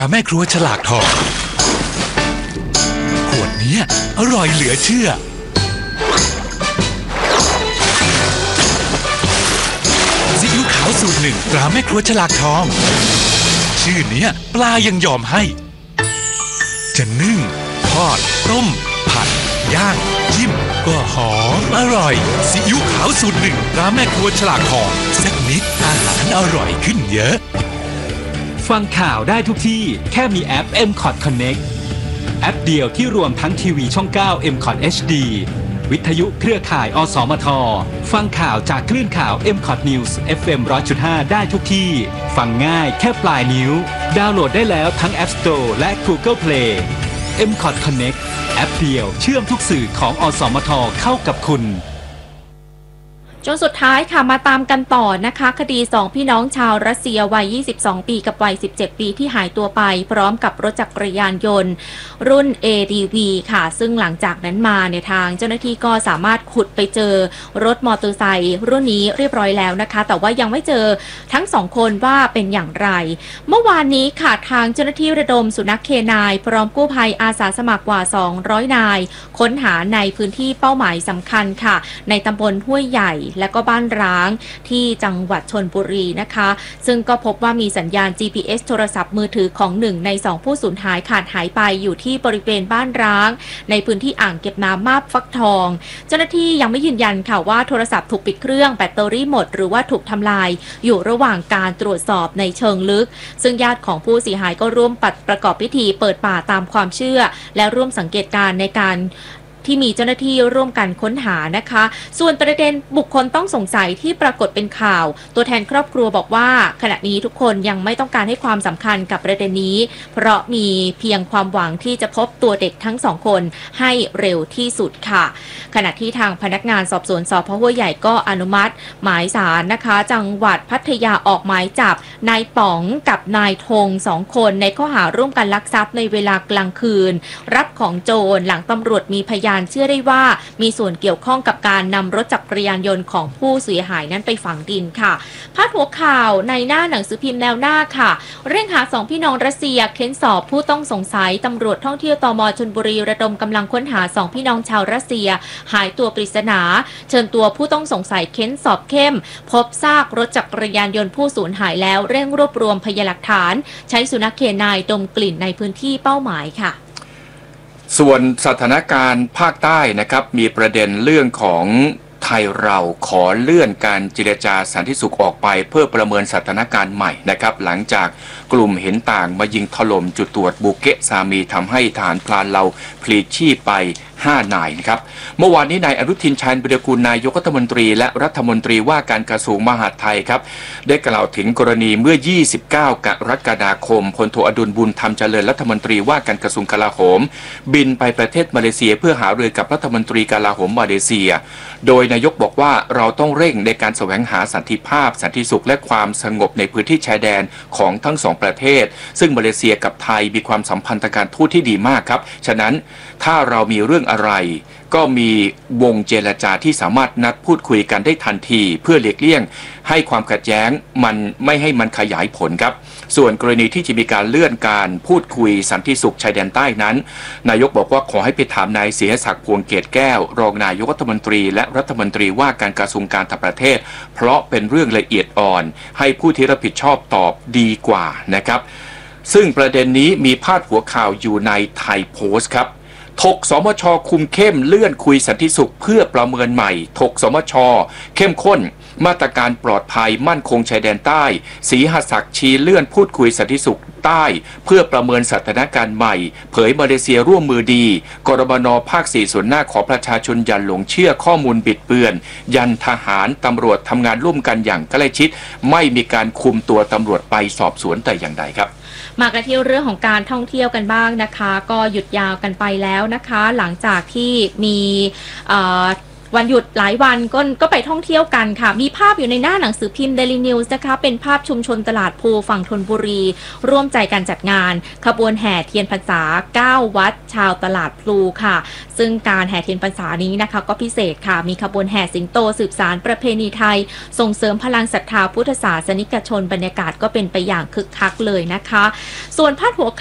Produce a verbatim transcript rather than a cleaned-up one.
แม่ครัวฉลากทองขวดนี้อร่อยเหลือเชื่อซีอิ๊วขาวสูตรหนึ่งตราแม่ครัวฉลากทองชื่อเนี้ยปลายังยอมให้จะนึ่งทอดต้มผัดย่างจิ้มก็หอมอร่อยซีอิ๊วขาวสูตรหนึ่งตราแม่ครัวฉลากทองสักนิดอาหารอร่อยขึ้นเยอะฟังข่าวได้ทุกที่แค่มีแอป เอ็ม คอท Connect แอปเดียวที่รวมทั้งทีวีช่อง เก้า เอ็ม คอท เอช ดี วิทยุเครือข่ายอสมทฟังข่าวจากคลื่นข่าว เอ็ม คอท News เอฟ เอ็ม หนึ่งร้อยจุดห้า ได้ทุกที่ฟังง่ายแค่ปลายนิ้วดาวน์โหลดได้แล้วทั้ง App Store และ Google Play เอ็ม คอท Connect แอปเดียวเชื่อมทุกสื่อของอสมทเข้ากับคุณจนสุดท้ายค่ะมาตามกันต่อนะคะคดีสองพี่น้องชาวรัสเซียวัยยี่สิบสองปีกับวัยสิบเจ็ดปีที่หายตัวไปพร้อมกับรถจักรยานยนต์รุ่น เอ ดี วี ค่ะซึ่งหลังจากนั้นมาในทางเจ้าหน้าที่ก็สามารถขุดไปเจอรถมอเตอร์ไซค์รุ่นนี้เรียบร้อยแล้วนะคะแต่ว่ายังไม่เจอทั้งสองคนว่าเป็นอย่างไรเมื่อวานนี้ค่ะทางเจ้าหน้าที่ระดมสุนัขเคนายพร้อมกู้ภัยอาสาสมัครกว่าสองร้อยนายค้นหาในพื้นที่เป้าหมายสำคัญค่ะในตำบลห้วยใหญ่และก็บ้านร้างที่จังหวัดชลบุรีนะคะซึ่งก็พบว่ามีสัญญาณ จี พี เอส โทรศัพท์มือถือของหนึ่งในสองผู้สูญหายขาดหายไปอยู่ที่บริเวณบ้านร้างในพื้นที่อ่างเก็บน้ำมาบฟักทองเจ้าหน้าที่ยังไม่ยืนยันค่ะว่าโทรศัพท์ถูกปิดเครื่องแบตเตอรี่หมดหรือว่าถูกทำลายอยู่ระหว่างการตรวจสอบในเชิงลึกซึ่งญาติของผู้เสียหายก็ร่วมประกอบพิธีเปิดป่าตามความเชื่อและร่วมสังเกตการณ์ในการที่มีเจ้าหน้าที่ร่วมกันค้นหานะคะส่วนประเด็นบุคคลต้องสงสัยที่ปรากฏเป็นข่าวตัวแทนครอบครัวบอกว่าขณะนี้ทุกคนยังไม่ต้องการให้ความสำคัญกับประเด็นนี้เพราะมีเพียงความหวังที่จะพบตัวเด็กทั้งสองคนให้เร็วที่สุดค่ะขณะที่ทางพนักงานสอบสวนสพ.ห้วยใหญ่ก็อนุมัติหมายศาลนะคะจังหวัดพัทยาออกหมายจับนายป๋องกับนายธงสองคนในข้อหาร่วมกันลักทรัพย์ในเวลากลางคืนรับของโจรหลังตำรวจมีพยานเชื่อได้ว่ามีส่วนเกี่ยวข้องกับการนำรถจักรยานยนต์ของผู้เสียหายนั้นไปฝังดินค่ะพาดหัวข่าวในหน้าหนังสือพิมพ์แนวหน้าค่ะเร่งหาสองพี่น้องรัสเซียเค้นสอบผู้ต้องสงสัยตำรวจท่องเที่ยวตม.ชลบุรีระดมกำลังค้นหาสองพี่น้องชาวรัสเซียหายตัวปริศนาเชิญตัวผู้ต้องสงสัยเค้นสอบเข้มพบซากรถจักรยานยนต์ผู้สูญหายแล้วเร่งรวบรวมพยานหลักฐานใช้สุนัขเคนายดมกลิ่นในพื้นที่เป้าหมายค่ะส่วนสถานการณ์ภาคใต้นะครับมีประเด็นเรื่องของไทยเราขอเลื่อนการเจรจาสันติสุขออกไปเพื่อประเมินสถานการณ์ใหม่นะครับหลังจากกลุ่มเห็นต่างมายิงถล่มจุดตรวจบุเกะซามีทำให้ฐานพลานเราพลีชีพไปห้านายนะครับเมื่อวานนี้นายอนุทินชาญวิรากูลนายกรัฐมนตรีและรัฐมนตรีว่าการกระทรวงมหาดไทยครับได้กล่าวถึงกรณีเมื่อยี่สิบเก้ากรกฎาคมพลโทอดุลบุญธรรมเจริญรัฐมนตรีว่าการกระทรวงกลาโหมบินไปประเทศมาเลเซียเพื่อหารือกับรัฐมนตรีกลาโหมมาเลเซียโดยนายกบอกว่าเราต้องเร่งในการแสวงหาสันติภาพสันติสุขและความสงบในพื้นที่ชายแดนของทั้งสองประเทศซึ่งมาเลเซียกับไทยมีความสัมพันธ์ทางการทูตที่ดีมากครับฉะนั้นถ้าเรามีเรื่องอะไรก็มีวงเจรจาที่สามารถนัดพูดคุยกันได้ทันทีเพื่อหลีกเลี่ยงให้ความขัดแย้งมันไม่ให้มันขยายผลครับส่วนกรณีที่จะมีการเลื่อนการพูดคุยสันติสุขชายแดนใต้นั้นนายกบอกว่าขอให้ไปถามนายเสียศักดิ์พวงเกตแก้วรองนายกรัฐมนตรีและรัฐมนตรีว่าการกระทรวงการต่างประเทศเพราะเป็นเรื่องละเอียดอ่อนให้ผู้ที่รับผิดชอบตอบดีกว่านะครับซึ่งประเด็นนี้มีพาดหัวข่าวอยู่ในไทยโพสต์ครับถกสมช.คุมเข้มเลื่อนคุยสันติสุขเพื่อประเมินใหม่ถกสมช.เข้มข้นมาตรการปลอดภัยมั่นคงชายแดนใต้ศรีหศักดิ์ชี้เลื่อนพูดคุยสันติสุขใต้เพื่อประเมินสถานการณ์ใหม่เผยมาเลเซียร่วมมือดีกรมน.ภาคสี่ส่วนหน้าขอประชาชนอย่าหลงเชื่อข้อมูลบิดเบือนยันทหารตำรวจทำงานร่วมกันอย่างใกล้ชิดไม่มีการคุมตัวตำรวจไปสอบสวนแต่อย่างใดครับมากันที่เรื่องของการท่องเที่ยวกันบ้างนะคะก็หยุดยาวกันไปแล้วนะคะหลังจากที่มีวันหยุดหลายวันก็ก็ไปท่องเที่ยวกันค่ะมีภาพอยู่ในหน้าหนังสือพิมพ์ Daily News นะคะเป็นภาพชุมชนตลาดพลูฝั่งธนบุรีร่วมใจการจัดงานขบวนแห่เทียนพรรษาเก้าวัดชาวตลาดพลูค่ะซึ่งการแห่เทียนพรรษานี้นะคะก็พิเศษค่ะมีขบวนแห่สิงโตสืบสานประเพณีไทยส่งเสริมพลังศรัทธาพุทธศาสนิกชนบรรยากาศก็เป็นไปอย่างคึกคักเลยนะคะส่วนพาดหัว